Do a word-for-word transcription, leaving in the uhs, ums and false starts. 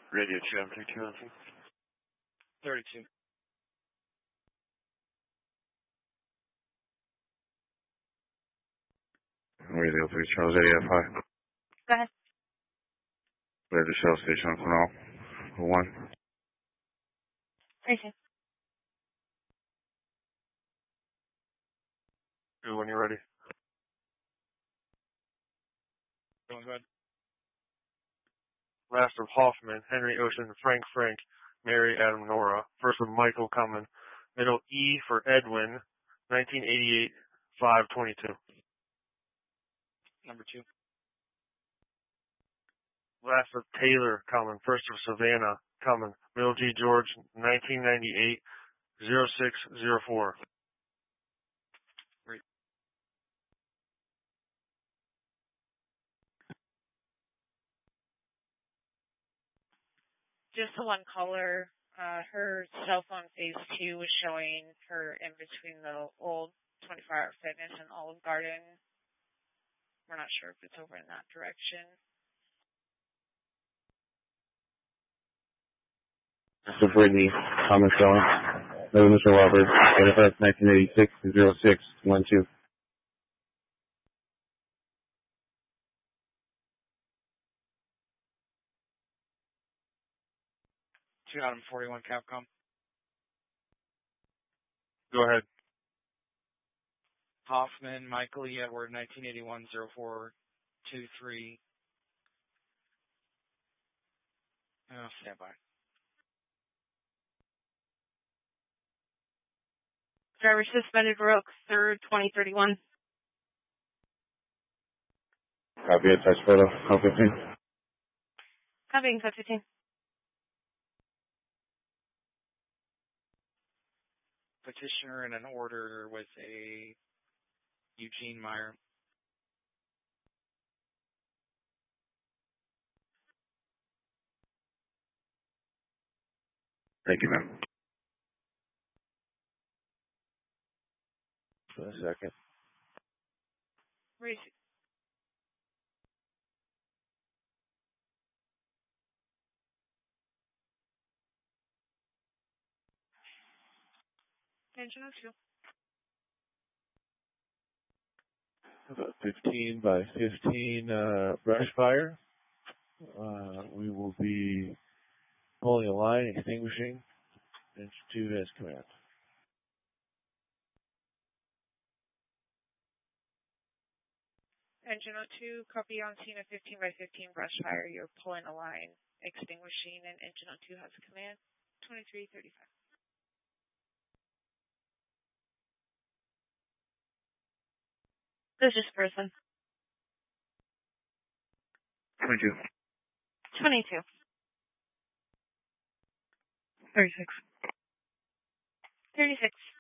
Radio two M thirty-two on scene. thirty-two. Radio three, Charles eighty F I. Go ahead. We're at the Shell Station on Canal. One. thirty-two. Good, when you're ready. Going good. Last of Hoffman, Henry Ocean, Frank Frank, Mary Adam Nora. First of Michael Cummin. Middle E for Edwin, nineteen eighty-eight, five twenty-two. Number two. Last of Taylor Cummin. First of Savannah Cummin. Middle G George, nineteen ninety-eight, oh six oh four. Great. Just the one caller. Uh, her cell phone phase two was showing her in between the old twenty-four hour fitness and Olive Garden. We're not sure if it's over in that direction. Mister Brittany, Thomas Dillon. No, Mister Roberts, N F S nineteen eighty-six, oh six one two. two Adam forty-one Capcom. Go ahead. Hoffman, Michael E. Edward, nineteen eighty-one, oh four two three. Oh, stand by. Driver suspended Rook, third, twenty thirty-one. Copy, attach photo, L fifteen. Copying five fifteen. Petitioner in an order with a Eugene Meyer. Thank you, ma'am. For a second. Race. Engine oh two. About fifteen by fifteen uh, brush fire. Uh, we will be pulling a line, extinguishing. Inch two has command. Engine oh two, copy on scene of fifteen by fifteen brush fire. You're pulling a line, extinguishing, and engine oh two has command. twenty-three thirty-five. This is person. twenty-two. twenty-two. thirty-six. thirty-six.